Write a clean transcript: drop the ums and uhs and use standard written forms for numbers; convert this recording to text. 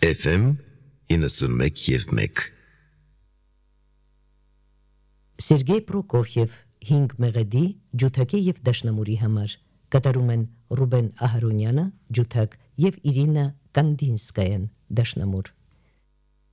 FM 91.1 Սերգեյ Պրոկոֆիև 5 մեղեդի ջութակի եւ դաշնամուրի համար կատարում են Ռուբեն Ահարոնյանը ջութակ եւ Իրինա Կանդինսկայան դաշնամուր